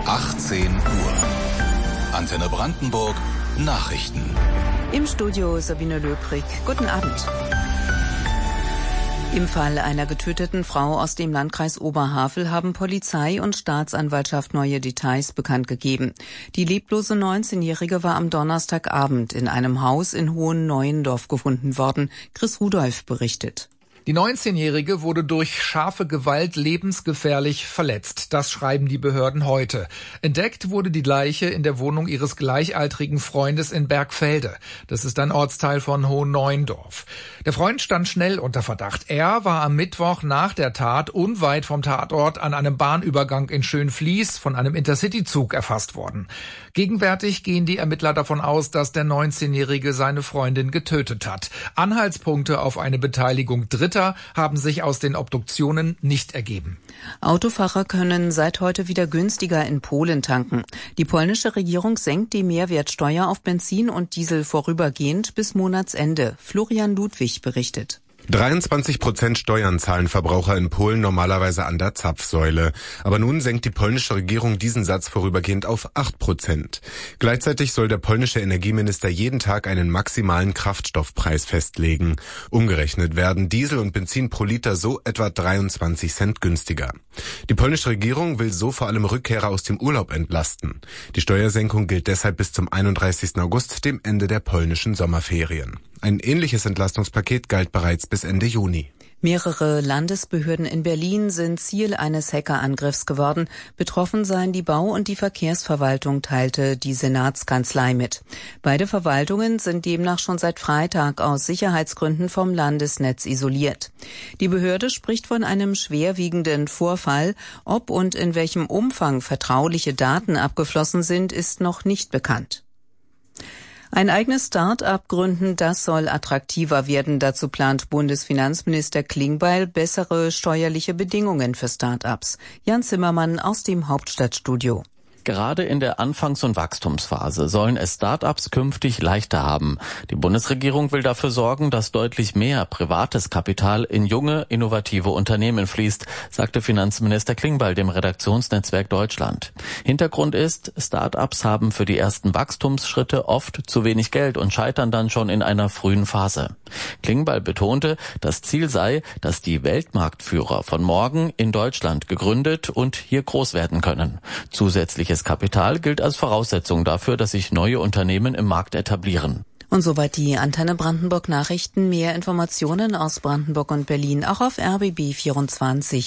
18 Uhr. Antenne Brandenburg. Nachrichten. Im Studio Sabine Löbrig. Guten Abend. Im Fall einer getöteten Frau aus dem Landkreis Oberhavel haben Polizei und Staatsanwaltschaft neue Details bekannt gegeben. Die leblose 19-Jährige war am Donnerstagabend in einem Haus in Hohenneuendorf gefunden worden. Chris Rudolph berichtet. Die 19-Jährige wurde durch scharfe Gewalt lebensgefährlich verletzt. Das schreiben die Behörden heute. Entdeckt wurde die Leiche in der Wohnung ihres gleichaltrigen Freundes in Bergfelde. Das ist ein Ortsteil von Hohenneuendorf. Der Freund stand schnell unter Verdacht. Er war am Mittwoch nach der Tat unweit vom Tatort an einem Bahnübergang in Schönfließ von einem Intercity-Zug erfasst worden. Gegenwärtig gehen die Ermittler davon aus, dass der 19-Jährige seine Freundin getötet hat. Anhaltspunkte auf eine Beteiligung Dritter haben sich aus den Obduktionen nicht ergeben. Autofahrer können seit heute wieder günstiger in Polen tanken. Die polnische Regierung senkt die Mehrwertsteuer auf Benzin und Diesel vorübergehend bis Monatsende. Florian Ludwig berichtet. 23% Steuern zahlen Verbraucher in Polen normalerweise an der Zapfsäule. Aber nun senkt die polnische Regierung diesen Satz vorübergehend auf 8%. Gleichzeitig soll der polnische Energieminister jeden Tag einen maximalen Kraftstoffpreis festlegen. Umgerechnet werden Diesel und Benzin pro Liter so etwa 23 Cent günstiger. Die polnische Regierung will so vor allem Rückkehrer aus dem Urlaub entlasten. Die Steuersenkung gilt deshalb bis zum 31. August, dem Ende der polnischen Sommerferien. Ein ähnliches Entlastungspaket galt bereits bis Ende Juni. Mehrere Landesbehörden in Berlin sind Ziel eines Hackerangriffs geworden. Betroffen seien die Bau- und die Verkehrsverwaltung, teilte die Senatskanzlei mit. Beide Verwaltungen sind demnach schon seit Freitag aus Sicherheitsgründen vom Landesnetz isoliert. Die Behörde spricht von einem schwerwiegenden Vorfall. Ob und in welchem Umfang vertrauliche Daten abgeflossen sind, ist noch nicht bekannt. Ein eigenes Start-up gründen, das soll attraktiver werden. Dazu plant Bundesfinanzminister Klingbeil bessere steuerliche Bedingungen für Start-ups. Jan Zimmermann aus dem Hauptstadtstudio. Gerade in der Anfangs- und Wachstumsphase sollen es Start-ups künftig leichter haben. Die Bundesregierung will dafür sorgen, dass deutlich mehr privates Kapital in junge, innovative Unternehmen fließt, sagte Finanzminister Klingbeil dem Redaktionsnetzwerk Deutschland. Hintergrund ist, Start-ups haben für die ersten Wachstumsschritte oft zu wenig Geld und scheitern dann schon in einer frühen Phase. Klingbeil betonte, das Ziel sei, dass die Weltmarktführer von morgen in Deutschland gegründet und hier groß werden können. Zusätzliches Kapital gilt als Voraussetzung dafür, dass sich neue Unternehmen im Markt etablieren. Und soweit die Antenne Brandenburg Nachrichten. Mehr Informationen aus Brandenburg und Berlin auch auf RBB 24.